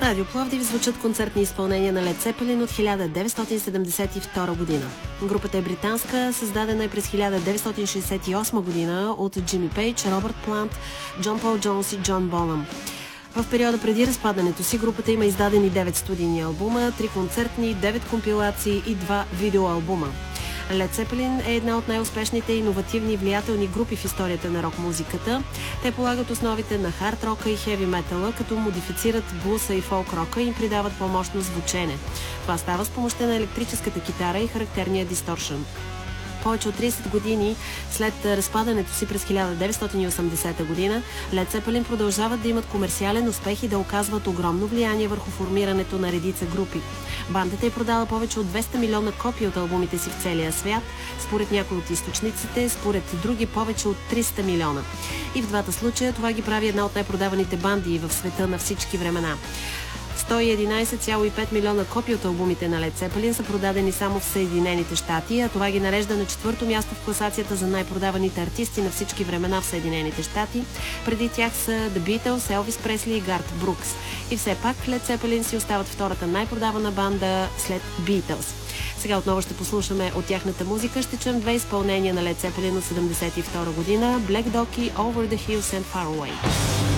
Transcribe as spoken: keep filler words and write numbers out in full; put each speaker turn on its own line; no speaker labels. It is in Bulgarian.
Радио Пловдив звучат концертни изпълнения на Лед Цепелин от хиляда деветстотин седемдесет и втора година. Групата е британска, създадена е през хиляда деветстотин шейсет и осма година от Джими Пейдж, Робърт Плант, Джон Пол Джонс и Джон Бонъм. В периода преди разпадането си групата има издадени девет студийни албума, три концертни, девет компилации и два видеоалбума. Лед Цепелин е една от най-успешните, иновативни и влиятелни групи в историята на рок-музиката. Те полагат основите на хард-рока и хеви метала, като модифицират блуса и фолк-рока и им придават по-мощно звучене. Това става с помощта на електрическата китара и характерния дисторшън. Повече от трийсет години след разпадането си през хиляда деветстотин и осемдесета година, Лед Цепелин продължават да имат комерциален успех и да оказват огромно влияние върху формирането на редица групи. Бандата е продала повече от двеста милиона копии от албумите си в целия свят, според някои от източниците, според други повече от триста милиона. И в двата случая това ги прави една от най-продаваните банди в света на всички времена. сто и единайсет цяло и пет милиона копии от албумите на Лед Цепелин са продадени само в Съединените щати, а това ги нарежда на четвърто място в класацията за най-продаваните артисти на всички времена в Съединените щати. Преди тях са The Beatles, Елвис Пресли и Гарт Брукс. И все пак Лед Цепелин си остават втората най-продавана банда след Beatles. Сега отново ще послушаме от тяхната музика. Ще чуем две изпълнения на Лед Цепелин от седемдесет и втора година: Black Dog и Over the Hills and Far Away.